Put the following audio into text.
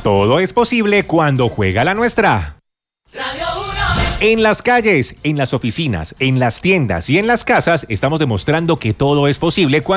Todo es posible cuando juega la nuestra. Radio 1. En las calles, en las oficinas, en las tiendas y en las casas estamos demostrando que todo es posible cuando